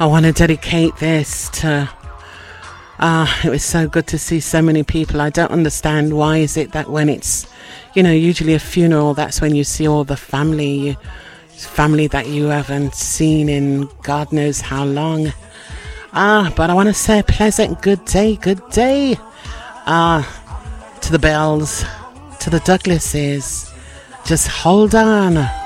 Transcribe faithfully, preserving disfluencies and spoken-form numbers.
I want to dedicate this to... Ah, it was so good to see so many people. I don't understand why is it that when it's, you know, usually a funeral, that's when you see all the family, family that you haven't seen in God knows how long. Ah, but I want to say a pleasant good day, good day. Ah, to the Bells, to the Douglases. Just hold on.